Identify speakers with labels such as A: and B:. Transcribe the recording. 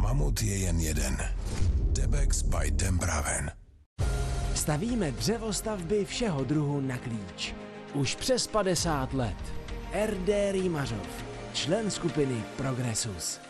A: Mamut je jen jeden. Tebex by Tempraven.
B: Stavíme dřevostavby všeho druhu na klíč. Už přes 50 let. RD Rýmařov, člen skupiny Progressus.